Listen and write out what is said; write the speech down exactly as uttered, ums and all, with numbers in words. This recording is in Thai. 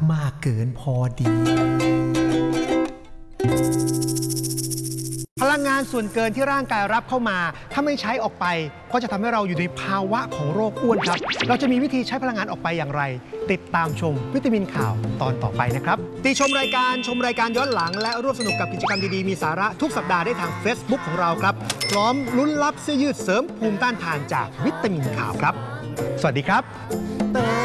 มากเกินพอดีพลังงานส่วนเกินที่ร่างกายรับเข้ามาถ้าไม่ใช้ออกไปก็จะทำให้เราอยู่ในภาวะของโรคอ้วนครับเราจะมีวิธีใช้พลังงานออกไปอย่างไร ติดตามชมวิตามินข่าวตอนต่อไปนะครับติชมรายการชมรายการย้อนหลังและร่วมสนุกกับกิจกรรมดีๆมีสาระทุกสัปดาห์ได้ทาง Facebook ของเราครับพร้อมลุ้นรับเสื้อยืดเสริมภูมิต้านทานจากวิตามินข่าวครับสวัสดีครับ